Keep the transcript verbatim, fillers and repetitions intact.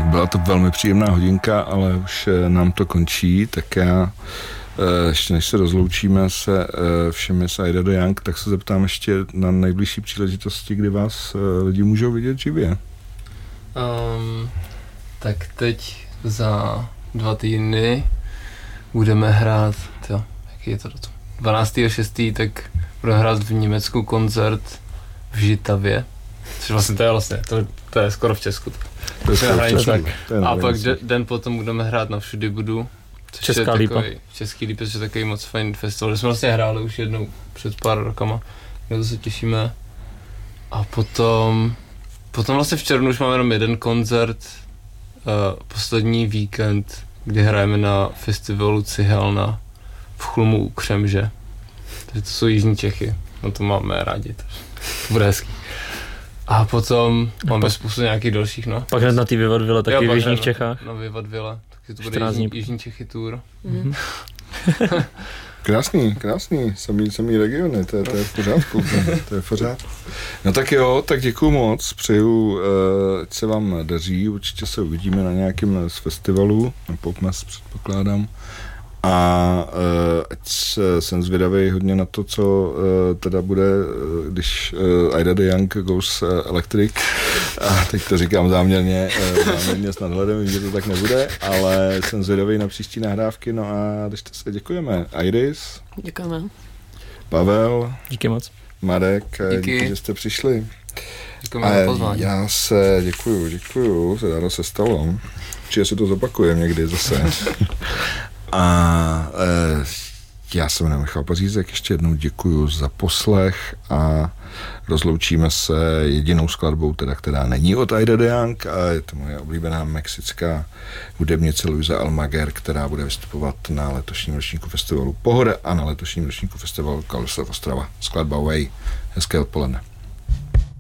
byla to velmi příjemná hodinka, ale už nám to končí, tak já ještě než se rozloučíme se všemi s Ida the Young, tak se zeptám ještě na nejbližší příležitosti, kdy vás lidi můžou vidět živě. Um, tak teď za dva týdny budeme hrát, jo, jaký je to datum? dvanáctého šestého tak budeme hrát v Německu koncert v Žitavě, což vlastně to je vlastně, to, to je skoro v Česku. To je skoro v Česku. A pak de, den potom budeme hrát na Všudy budu, což Česká je takový, lípa. Český lípa, což je takový moc fajn festival, že jsme vlastně hráli už jednou před pár rokama, na to se těšíme. A potom, potom vlastně v červnu už máme jenom jeden koncert, uh, poslední víkend, kdy hrajeme na festivalu Cihelna v Chlumů u Křemže. Takže to jsou jižní Čechy, no to máme rádi, to bude hezký. A potom máme spoustu nějakých dalších, no. Pak hned na ty Vyvadvile, taky jo, v jižních na, Čechách. Na Vyvadvile, taky to bude jižní, jižní Čechy tour. Mm-hmm. Krásný, krásný, samý, samý regiony, to je, to je v pořádku, to, to je v pořádku. No tak jo, tak děkuju moc, přeju, ať se vám daří, určitě se uvidíme na nějakém z festivalů, na Popmas předpokládám. A uh, ať jsem zvědavý hodně na to, co uh, teda bude, uh, když uh, Ida the Young goes uh, electric. A teď to říkám záměrně, uh, záměrně s nadhledem, vím, že to tak nebude, ale jsem zvědavý na příští nahrávky, no a držte se, děkujeme. Iris. Děkujeme. Pavel. Díky moc. Marek, díky, díky že jste přišli. Děkujeme za pozvání. Já se děkuju, děkuju, se dále se stalo. Určitě se to zopakuje někdy zase. A e, já jsem Michal Pařízek, ještě jednou děkuju za poslech a rozloučíme se jedinou skladbou, teda, která není od Ida the Young, a je to moje oblíbená mexická hudebnice Luisa Almaguer, která bude vystupovat na letošním ročníku festivalu Pohoda a na letošním ročníku festivalu Kalusa Ostrava. Skladba Way. Hezké odpoledne.